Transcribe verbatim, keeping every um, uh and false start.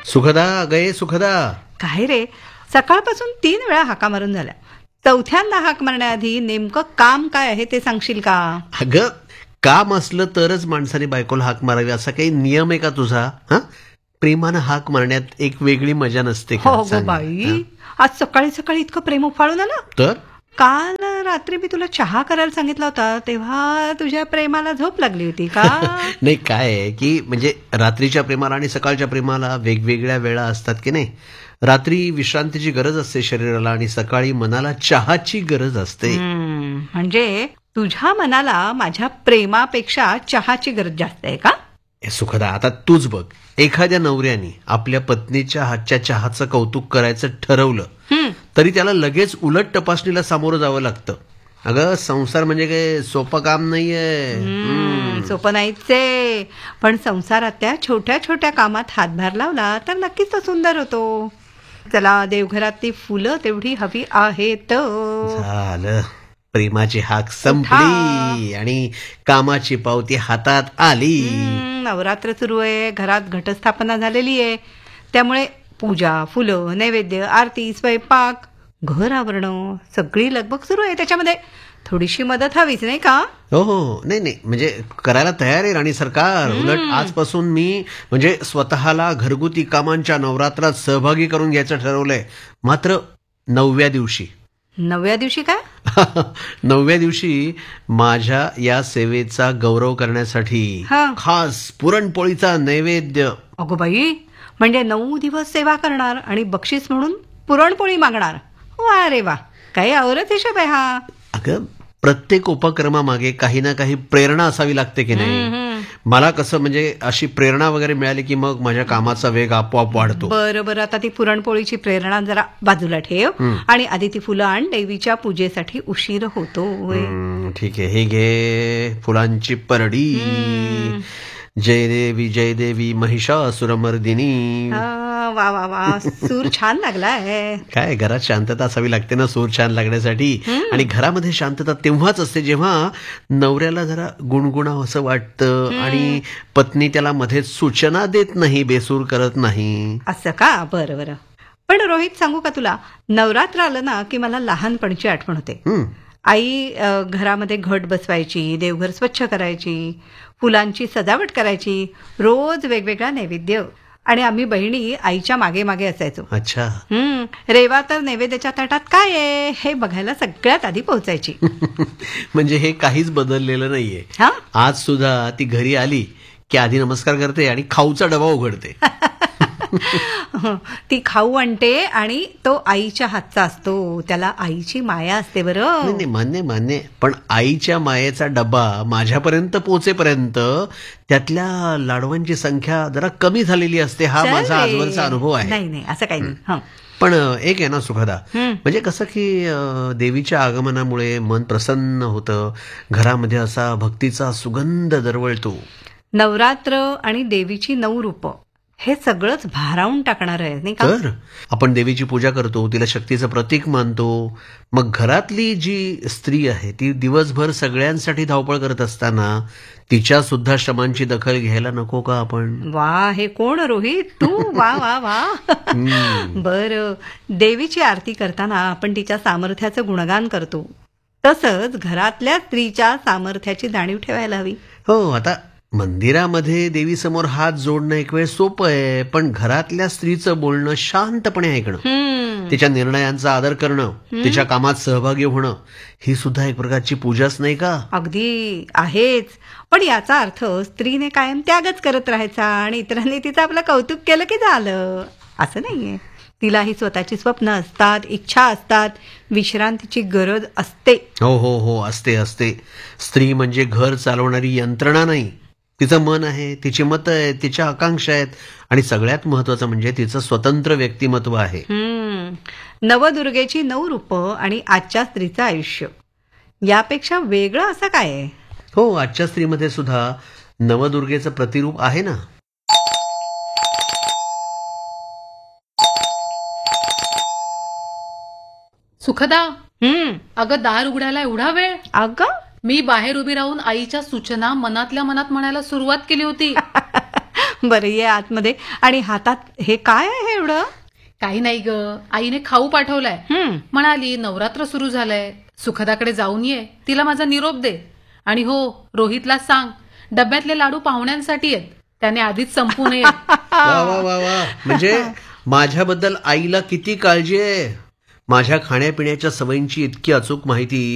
सुखदा गये सुखदा. काय रे, सकाळपासून तीन वेळा हाका मारून झाल्या. चौथ्यांदा हाक मारण्याआधी नेमकं काम काय आहे ते सांगशील का? अगं, काम असलं तरच माणसाने बायकोला हाक मारावी असा काही नियम आहे का तुझा? हा, प्रेमानं हाक मारण्यात एक वेगळी मजा नसते का? हो गो बाई, आज सकाळी सकाळी इतकं प्रेम उफाळून आलं. तर काल रात्री मी तुला चहा करायला सांगितला होता तेव्हा तुझ्या प्रेमाला झोप लागली होती का? नाही, काय आहे की म्हणजे रात्रीच्या प्रेमाला आणि सकाळच्या प्रेमाला वेगवेगळ्या वेळा असतात की नाही. रात्री विश्रांतीची गरज असते शरीराला आणि सकाळी मनाला चहाची गरज असते. म्हणजे तुझ्या मनाला माझ्या प्रेमापेक्षा चहाची गरज जास्त आहे का? सुखदा, आता तूच बघ, एखाद्या नवऱ्याने आपल्या पत्नीच्या हातच्या चहाचं कौतुक करायचं ठरवलं तरी त्याला लगेच उलट तपासणीला सामोरं जावं लागतं. अगं, संसार म्हणजे काय सोपं काम नाहीये. सोपं नाहीच आहे, पण संसारात त्या छोट्या छोट्या कामात हातभार लावला तर नक्कीच तो सुंदर होतो. चला, देवघरातली फुलं तेवढी हवी आहेत. झालं, प्रेमाची हाक संपली आणि कामाची पावती हातात आली. नवरात्र सुरू आहे, घरात घटस्थापना झालेली आहे, त्यामुळे पूजा, फुलं, नैवेद्य, आरती, स्वयंपाक, घर आवरणं, सगळी लगबग सुरू आहे. त्याच्यामध्ये थोडीशी मदत हवीच नाही का? हो हो, नाही नाही, म्हणजे करायला तयार आहे राणी सरकार. उलट आजपासून मी म्हणजे स्वतःला घरगुती कामांच्या नवरात्रात सहभागी करून घ्यायचं ठरवलंय. मात्र नवव्या दिवशी. नवव्या दिवशी काय? नवव्या दिवशी माझ्या या सेवेचा गौरव करण्यासाठी खास पुरणपोळीचा नैवेद्य. अगो बाई, म्हणजे नऊ दिवस सेवा करणार आणि बक्षीस म्हणून पुरणपोळी मागणार. वा रे वा, काही औरच हिशोब आहे हा. अगं, प्रत्येक उपक्रमामागे काही ना काही प्रेरणा असावी लागते की नाही. मला कसं म्हणजे अशी प्रेरणा वगैरे मिळाली की मग माझ्या कामाचा वेग आपोआप वाढतो. बरं बरं, आता ती पुरणपोळीची प्रेरणा जरा बाजूला ठेव आणि आधी ती फुलं आण, देवीच्या पूजेसाठी उशीर होतो. ठीक आहे, हे घे फुलांची परडी. जय देवी जय देवी महिषासुरमर्दिनी. वा वा वा, सूर छान लागलाय. काय, घरात शांतता असावी लागते ना सूर छान लागण्यासाठी. आणि घरामध्ये शांतता तेव्हाच असते जेव्हा नवऱ्याला जरा गुणगुणावं असं वाटतं आणि पत्नी त्याला मध्ये सूचना देत नाही, बेसूर करत नाही. असं का? बरं बरं. पण रोहित, सांगू का तुला, नवरात्र आलं ना की मला लहानपणीची आठवण होते. आई घरामध्ये घट बसवायची, देवघर स्वच्छ करायची, फुलांची सजावट करायची, रोज वेगवेगळा नैवेद्य, आणि आम्ही बहिणी आईच्या मागे मागे असायचो. अच्छा. हम्म रेवा तर नैवेद्याच्या ताटात काय आहे हे बघायला सगळ्यात आधी पोहोचायची. म्हणजे हे काहीच बदललेलं नाहीये. आज सुद्धा ती घरी आली की आधी नमस्कार करते आणि खाऊचा डबा उघडते. ती खाऊ आणते आणि तो आईच्या हातचा असतो, त्याला आईची माया असते. बरं, नाही मान्य मान्य, पण आईच्या मायेचा डबा माझ्यापर्यंत पोहोचेपर्यंत त्यातल्या लाडवांची संख्या जरा कमी झालेली असते. हा माझा आजवरचा अनुभव आहे. नाही नाही, असं काही नाही. पण एक आहे ना सुखदा, म्हणजे कसं की देवीच्या आगमनामुळे मन प्रसन्न होतं, घरामध्ये असा भक्तीचा सुगंध दरवळतो. नवरात्र आणि देवीची नऊ रूप हे सगळंच भारावून टाकणार आहे नाही का? तर आपण देवीची पूजा करतो, तिला शक्तीचं प्रतीक मानतो. मग घरातली जी स्त्री आहे ती दिवसभर सगळ्यांसाठी धावपळ करत असताना तिच्या सुद्धा श्रमांची दखल घ्यायला नको का आपण? वा, हे कोण रोहित तू? वा वा वा. बरं, देवीची आरती करताना आपण तिच्या सामर्थ्याचं गुणगान करतो, तसंच घरातल्या स्त्रीच्या सामर्थ्याची जाणीव ठेवायला हवी. हो, आता मंदिरामध्ये देवीसमोर हात जोडणं एक वेळ सोपं आहे, पण घरातल्या स्त्रीचं बोलणं शांतपणे ऐकणं, तिच्या निर्णयांचा आदर करणं, तिच्या कामात सहभागी होणं, ही सुद्धा एक प्रकारची पूजाच नाही का? अगदी आहेच, पण याचा अर्थ स्त्रीने कायम त्यागच करत राहायचा आणि इतरांनी तिचं आपलं कौतुक केलं की झालं असं नाहीये. तिलाही स्वतःची स्वप्न असतात, इच्छा असतात, विश्रांतीची गरज असते. हो हो हो, असते असते. स्त्री म्हणजे घर चालवणारी यंत्रणा नाही. तिचं मन आहे, तिची मतं आहेत, तिच्या आकांक्षा आहेत आणि सगळ्यात महत्वाचं म्हणजे तिचं स्वतंत्र व्यक्तिमत्व आहे. नवदुर्गेची नऊ रूप आणि आजच्या स्त्रीचं आयुष्य यापेक्षा वेगळं असं काय आहे? हो, आजच्या स्त्रीमध्ये सुद्धा नवदुर्गेचं प्रतिरूप आहे ना. सुखदा, अगं दार उघडायला एवढा वेळ? अगं मी बाहेर उभी राहून आईच्या सूचना मनातल्या मनात म्हणायला सुरुवात केली होती. बरं, ये आतमध्ये. आणि हातात हे काय आहे एवढं? काही नाही ग, आईने खाऊ पाठवलाय. हं. म्हणाली नवरात्र सुरू झालंय, सुखदाकडे जाऊन ये, तिला माझा निरोप दे. आणि हो, रोहितला सांग डब्यातले लाडू पाहुण्यांसाठी आहेत, त्याने आधीच संपू नये. वा वा वा वा. म्हणजे माझ्याबद्दल आईला किती काळजी आहे. माझ्या खाण्यापिण्याच्या सवयींची इतकी अचूक माहिती